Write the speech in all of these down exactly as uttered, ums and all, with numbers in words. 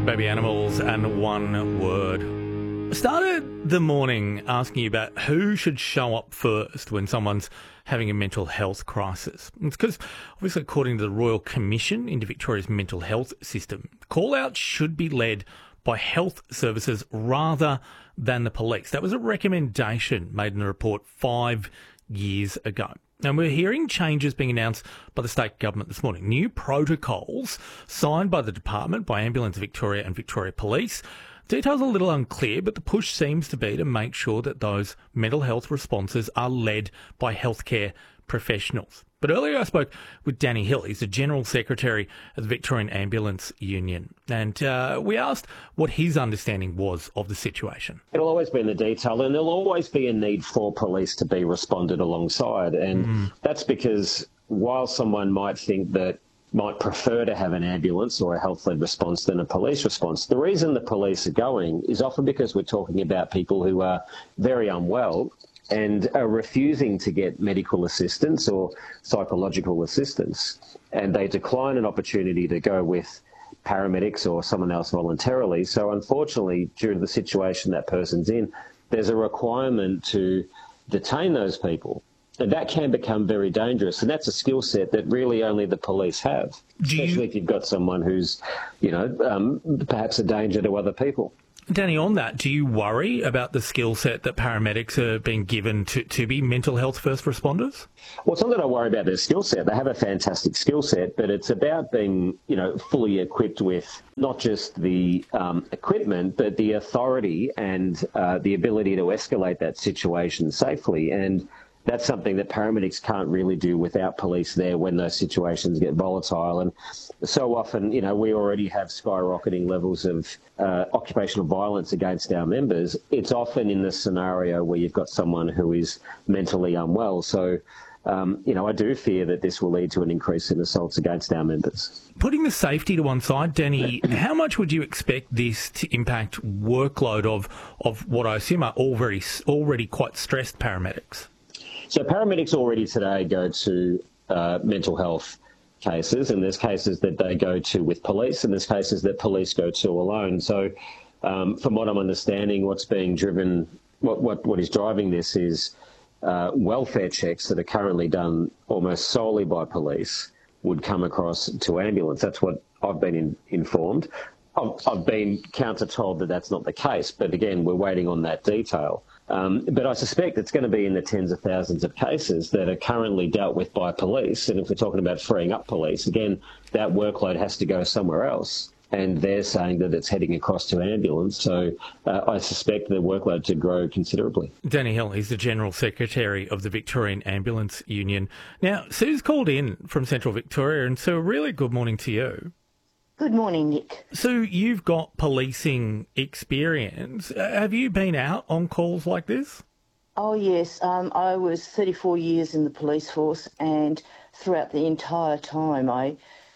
baby animals and one word. I started the morning asking you about who should show up first when someone's having a mental health crisis. It's because, obviously, according to the Royal Commission into Victoria's mental health system, call-outs should be led by health services rather than the police. That was a recommendation made in the report five years ago. And we're hearing changes being announced by the state government this morning. New protocols signed by the department, by Ambulance Victoria and Victoria Police. Details are a little unclear, but the push seems to be to make sure that those mental health responses are led by healthcare professionals. But earlier I spoke with Danny Hill. He's the General Secretary of the Victorian Ambulance Union. And uh, we asked what his understanding was of the situation. It'll always be in the detail, and there'll always be a need for police to be responded alongside. And mm. that's because while someone might think that might prefer to have an ambulance or a health-led response than a police response, the reason the police are going is often because we're talking about people who are very unwell and are refusing to get medical assistance or psychological assistance, and they decline an opportunity to go with paramedics or someone else voluntarily. So unfortunately, due to the situation that person's in, there's a requirement to detain those people. And that can become very dangerous. And that's a skill set that really only the police have, Do especially you... if you've got someone who's, you know, um, perhaps a danger to other people. Danny, on that, do you worry about the skill set that paramedics are being given to, to be mental health first responders? Well, it's not that I worry about their skill set. They have a fantastic skill set, but it's about being, you know, fully equipped with not just the um, equipment, but the authority and uh, the ability to escalate that situation safely. And that's something that paramedics can't really do without police there when those situations get volatile. And so often, you know, we already have skyrocketing levels of uh, occupational violence against our members. It's often in the scenario where you've got someone who is mentally unwell. So, um, you know, I do fear that this will lead to an increase in assaults against our members. Putting the safety to one side, Danny, how much would you expect this to impact workload of, of what I assume are already, already quite stressed paramedics? So paramedics already today go to uh, mental health cases, and there's cases that they go to with police, and there's cases that police go to alone. So um, from what I'm understanding, what's being driven, what, what, what is driving this is uh, welfare checks that are currently done almost solely by police would come across to ambulance. That's what I've been in, informed. I've, I've been counter-told that that's not the case, but again, we're waiting on that detail. Um, but I suspect it's going to be in the tens of thousands of cases that are currently dealt with by police. And if we're talking about freeing up police, again, that workload has to go somewhere else. And they're saying that it's heading across to ambulance. So uh, I suspect the workload to grow considerably. Danny Hill, he's the General Secretary of the Victorian Ambulance Union. Now, Sue's called in from Central Victoria, and Sue, a really good morning to you. Good morning, Nick. So you've got policing experience. Have you been out on calls like this? Oh, yes. Um, I was thirty-four years in the police force, and throughout the entire time, I,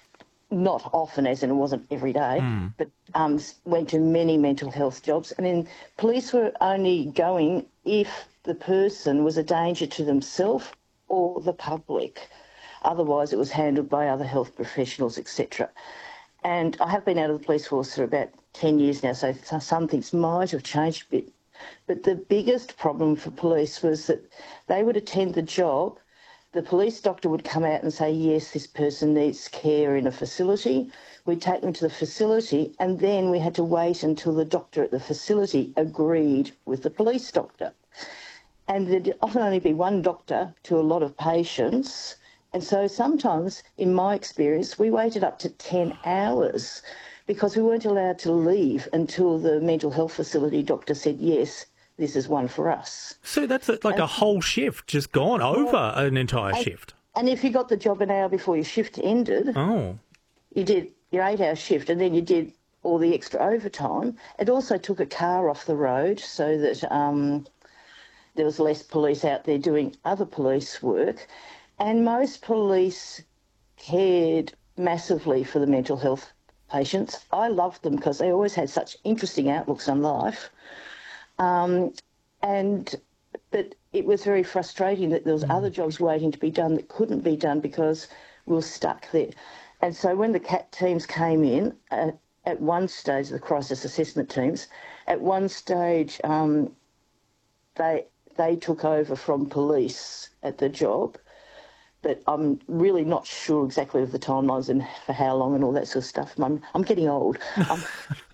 not often, as in it wasn't every day, mm. but um, went to many mental health jobs. And then police were only going if the person was a danger to themselves or the public. Otherwise, it was handled by other health professionals, et cetera. And I have been out of the police force for about ten years now, so some things might have changed a bit. But the biggest problem for police was that they would attend the job, the police doctor would come out and say, yes, this person needs care in a facility. We'd take them to the facility, and then we had to wait until the doctor at the facility agreed with the police doctor. And there'd often only be one doctor to a lot of patients. And so sometimes, in my experience, we waited up to ten hours because we weren't allowed to leave until the mental health facility doctor said, yes, this is one for us. So that's like and, a whole shift just gone over well, an entire and, shift. And if you got the job an hour before your shift ended, oh. you did your eight-hour shift and then you did all the extra overtime. It also took a car off the road so that um, there was less police out there doing other police work. And most police cared massively for the mental health patients. I loved them because they always had such interesting outlooks on life. Um, and but it was very frustrating that there was other jobs waiting to be done that couldn't be done because we were stuck there. And so when the C A T teams came in, uh, at one stage, the crisis assessment teams, at one stage, um, they they took over from police at the job, but I'm really not sure exactly of the timelines and for how long and all that sort of stuff. I'm I'm getting old. Um,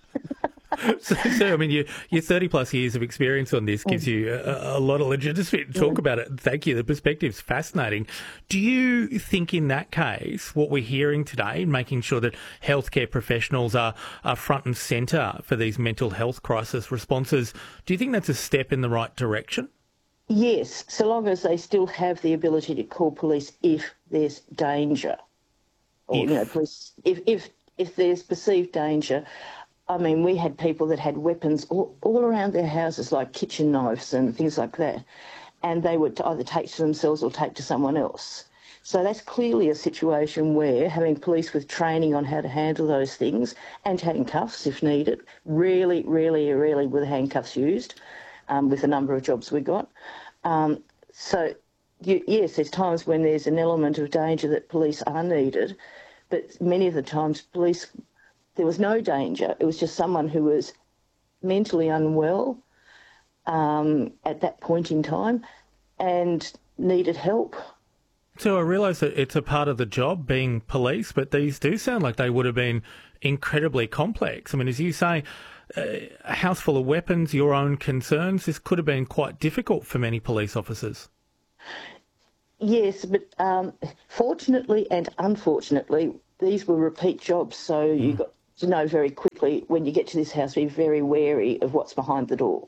So, so, I mean, you, your thirty plus years of experience on this gives you a, a lot of legitimacy to talk about it. Thank you. The perspective's fascinating. Do you think in that case, what we're hearing today, making sure that healthcare professionals are, are front and centre for these mental health crisis responses, do you think that's a step in the right direction? Yes, so long as they still have the ability to call police if there's danger. Or, If. you know, police, if, if, if there's perceived danger. I mean, we had people that had weapons all, all around their houses, like kitchen knives and things like that, and they would either take to themselves or take to someone else. So that's clearly a situation where having police with training on how to handle those things and handcuffs if needed, rarely, rarely, rarely were the handcuffs used um, with the number of jobs we got. Um, so, you, yes, there's times when there's an element of danger that police are needed, but many of the times police... there was no danger. It was just someone who was mentally unwell um, at that point in time and needed help. So I realise that it's a part of the job being police, but these do sound like they would have been incredibly complex. I mean, as you say, uh, a house full of weapons, your own concerns, this could have been quite difficult for many police officers. Yes, but um, fortunately and unfortunately, these were repeat jobs, so mm. you got to know very quickly when you get to this house, be very wary of what's behind the door.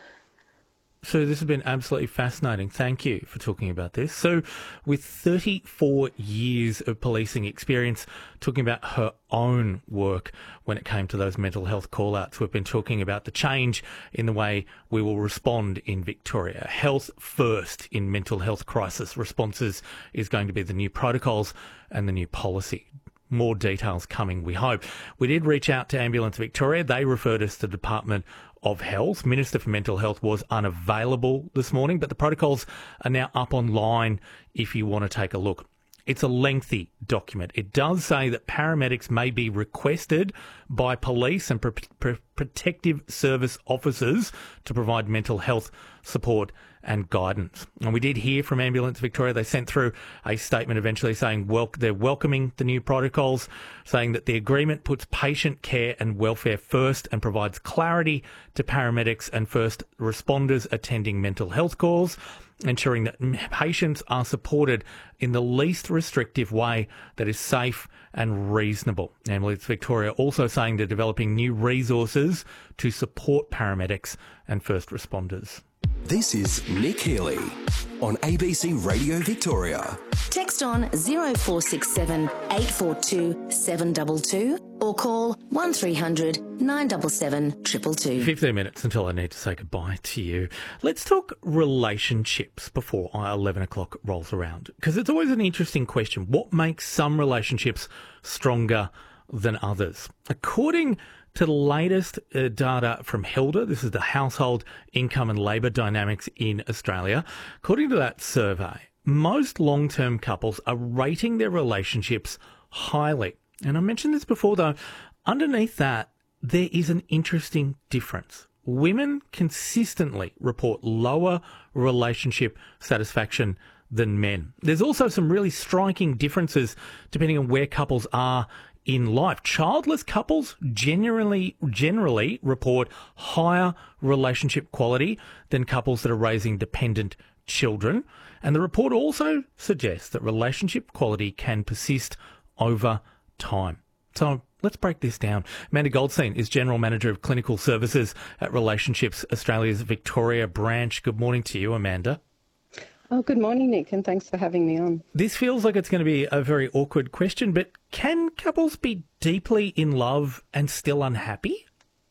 So this has been absolutely fascinating. Thank you for talking about this. So with thirty-four years of policing experience, talking about her own work when it came to those mental health call-outs, we've been talking about the change in the way we will respond in Victoria. Health first in mental health crisis responses is going to be the new protocols and the new policy. More details coming, we hope. We did reach out to Ambulance Victoria. They referred us to the Department of Health. Minister for Mental Health was unavailable this morning, but the protocols are now up online if you want to take a look. It's a lengthy document. It does say that paramedics may be requested by police and pr- pr- protective service officers to provide mental health support and guidance. And we did hear from Ambulance Victoria. They sent through a statement eventually saying wel- they're welcoming the new protocols, saying that the agreement puts patient care and welfare first and provides clarity to paramedics and first responders attending mental health calls, ensuring that patients are supported in the least restrictive way that is safe and reasonable. Ambulance Victoria also saying they're developing new resources to support paramedics and first responders. This is Nick Healy on A B C Radio Victoria. Text on zero four six seven, eight four two, seven two two or call one three hundred, nine seven seven, two two two. fifteen minutes until I need to say goodbye to you. Let's talk relationships before eleven o'clock rolls around, because it's always an interesting question. What makes some relationships stronger than others? According to the latest uh, data from HILDA, this is the Household Income and Labour Dynamics in Australia. According to that survey, most long-term couples are rating their relationships highly. And I mentioned this before, though. Underneath that, there is an interesting difference. Women consistently report lower relationship satisfaction than men. There's also some really striking differences depending on where couples are in life. Childless couples generally generally report higher relationship quality than couples that are raising dependent children. And the report also suggests that relationship quality can persist over time. So let's break this down. Amanda Goldstein is General Manager of Clinical Services at Relationships Australia's Victoria branch. Good morning to you, Amanda. Oh, good morning, Nick, and thanks for having me on. This feels like it's going to be a very awkward question, but can couples be deeply in love and still unhappy?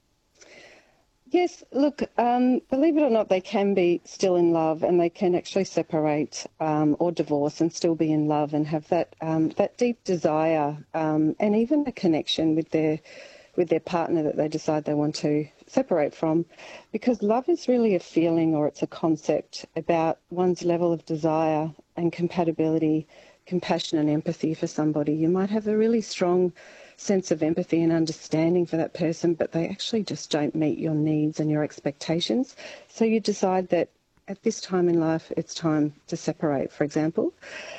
Yes, look, um, believe it or not, they can be still in love, and they can actually separate um, or divorce and still be in love and have that um, that deep desire um, and even a connection with their with their partner that they decide they want to separate from, because love is really a feeling, or it's a concept about one's level of desire and compatibility, compassion and empathy for somebody. You might have a really strong sense of empathy and understanding for that person, but they actually just don't meet your needs and your expectations. So you decide that at this time in life, it's time to separate, for example.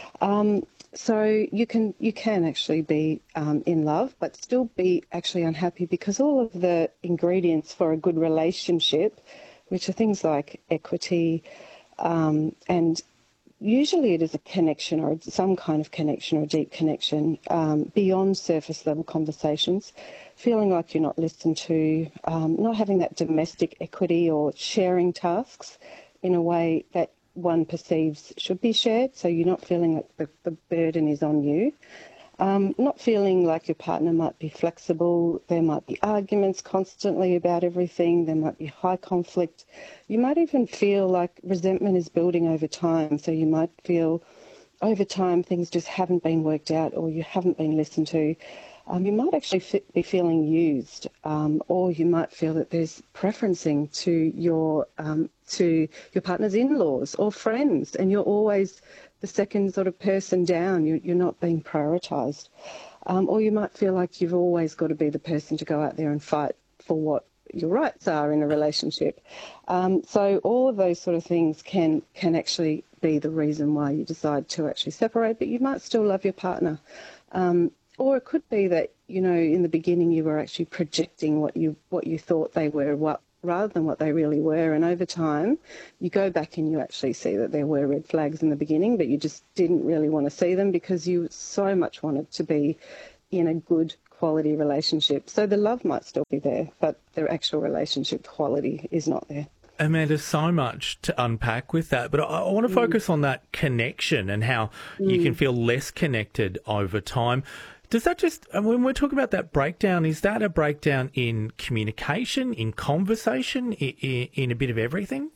Um, so you can you can actually be um, in love, but still be actually unhappy, because all of the ingredients for a good relationship, which are things like equity, um, and usually it is a connection or some kind of connection or deep connection um, beyond surface level conversations, feeling like you're not listened to, um, not having that domestic equity or sharing tasks in a way that one perceives should be shared, so you're not feeling like the, the burden is on you. Um, not feeling like your partner might be flexible. There might be arguments constantly about everything. There might be high conflict. You might even feel like resentment is building over time. So you might feel over time things just haven't been worked out, or you haven't been listened to. Um, you might actually f- be feeling used, um, or you might feel that there's preferencing to your um, to your partner's in-laws or friends, and you're always the second sort of person down. You're, you're not being prioritised. Um, or you might feel like you've always got to be the person to go out there and fight for what your rights are in a relationship. Um, so all of those sort of things can can actually be the reason why you decide to actually separate, but you might still love your partner. Um, Or it could be that, you know, in the beginning you were actually projecting what you what you thought they were, what rather than what they really were. And over time, you go back and you actually see that there were red flags in the beginning, but you just didn't really want to see them because you so much wanted to be in a good quality relationship. So the love might still be there, but the actual relationship quality is not there. Amanda, so much to unpack with that, but I, I want to focus mm. on that connection and how mm. you can feel less connected over time. Does that just, when we're talking about that breakdown, is that a breakdown in communication, in conversation, in, in a bit of everything?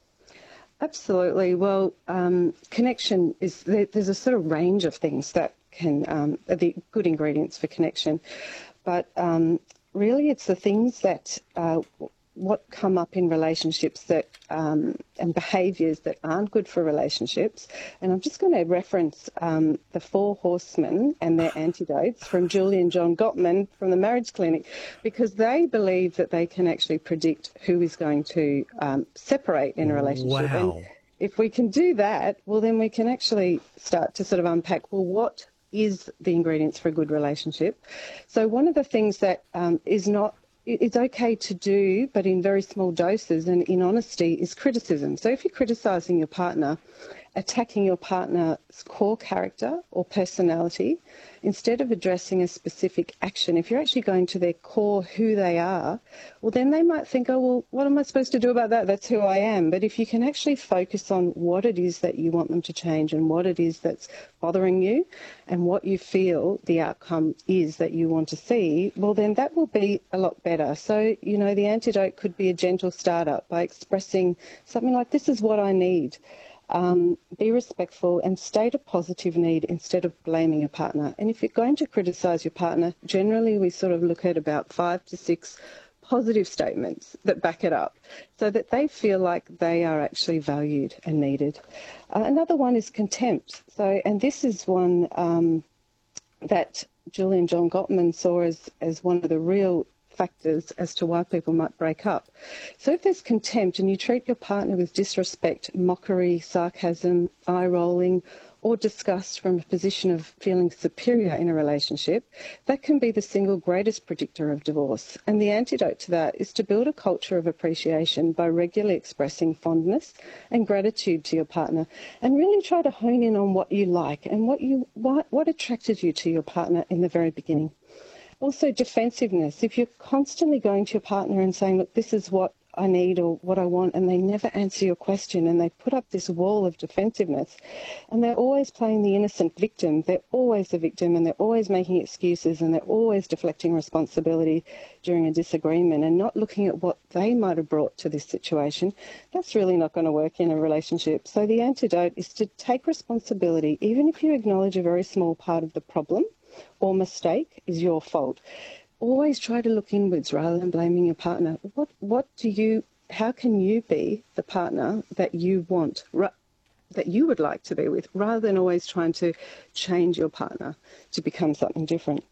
Absolutely. Well, um, connection is, there, there's a sort of range of things that can, um, are the good ingredients for connection. But um, really it's the things that, uh, what come up in relationships that um, and behaviours that aren't good for relationships. And I'm just going to reference um, the Four Horsemen and their antidotes from Julie and John Gottman from the Marriage Clinic, because they believe that they can actually predict who is going to um, separate in a relationship. Wow. And if we can do that, well, then we can actually start to sort of unpack, well, what is the ingredients for a good relationship? So one of the things that um, is not it's okay to do, but in very small doses and in honesty, is criticism. So if you're criticising your partner, attacking your partner's core character or personality, instead of addressing a specific action, if you're actually going to their core, who they are, well, then they might think, oh, well, what am I supposed to do about that? That's who I am. But if you can actually focus on what it is that you want them to change and what it is that's bothering you and what you feel the outcome is that you want to see, well, then that will be a lot better. So, you know, the antidote could be a gentle startup by expressing something like, this is what I need. Um, be respectful and state a positive need instead of blaming a partner. And if you're going to criticise your partner, generally we sort of look at about five to six positive statements that back it up so that they feel like they are actually valued and needed. Uh, another one is contempt. So, and this is one um, that Julie and John Gottman saw as, as one of the real factors as to why people might break up. So if there's contempt and you treat your partner with disrespect, mockery, sarcasm, eye-rolling, or disgust from a position of feeling superior in a relationship, that can be the single greatest predictor of divorce. And the antidote to that is to build a culture of appreciation by regularly expressing fondness and gratitude to your partner, and really try to hone in on what you like and what you what, what attracted you to your partner in the very beginning. Also, defensiveness. If you're constantly going to your partner and saying, look, this is what I need or what I want, and they never answer your question and they put up this wall of defensiveness, and they're always playing the innocent victim, they're always the victim and they're always making excuses and they're always deflecting responsibility during a disagreement and not looking at what they might have brought to this situation, that's really not going to work in a relationship. So the antidote is to take responsibility, even if you acknowledge a very small part of the problem or mistake is your fault. Always try to look inwards rather than blaming your partner. What what do you, how can you be the partner that you want, that you would like to be with, rather than always trying to change your partner to become something different.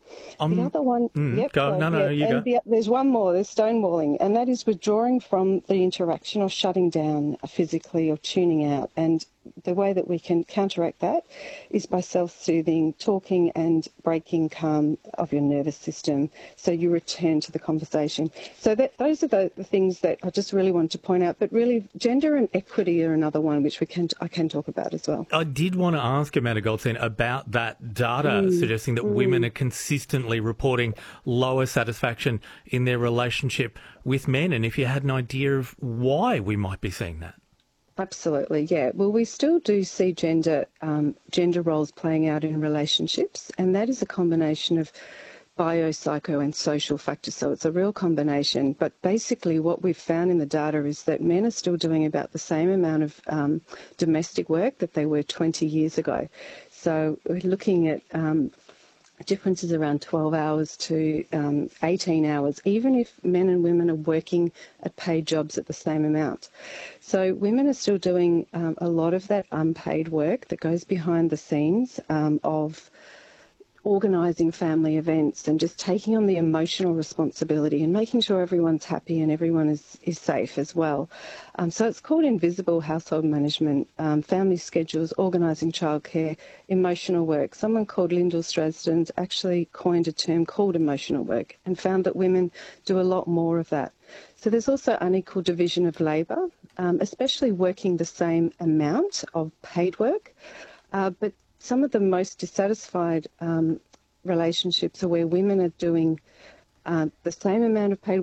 Um, the other one, mm, yep. go. So, No, no, yeah, you and go. The, there's one more, there's stonewalling, and that is withdrawing from the interaction or shutting down physically or tuning out. And the way that we can counteract that is by self-soothing, talking and breaking calm of your nervous system so you return to the conversation. So that those are the, the things that I just really wanted to point out. But really, gender and equity are another one which we can I can talk about as well. I did want to ask Amanda Goldstein about that data Mm, suggesting that mm. women are consistently reporting lower satisfaction in their relationship with men, and if you had an idea of why we might be seeing that. Absolutely, yeah. Well, we still do see gender um, gender roles playing out in relationships, and that is a combination of bio, psycho and social factors. So it's a real combination. But basically what we've found in the data is that men are still doing about the same amount of um, domestic work that they were twenty years ago. So we're looking at um, differences around twelve hours to um, eighteen hours, even if men and women are working at paid jobs at the same amount. So women are still doing um, a lot of that unpaid work that goes behind the scenes um, of organising family events and just taking on the emotional responsibility and making sure everyone's happy and everyone is, is safe as well. Um, so it's called invisible household management, um, family schedules, organising childcare, emotional work. Someone called Lyndall Strazdins actually coined a term called emotional work and found that women do a lot more of that. So there's also unequal division of labour, um, especially working the same amount of paid work, uh, but some of the most dissatisfied um, relationships are where women are doing uh, the same amount of paid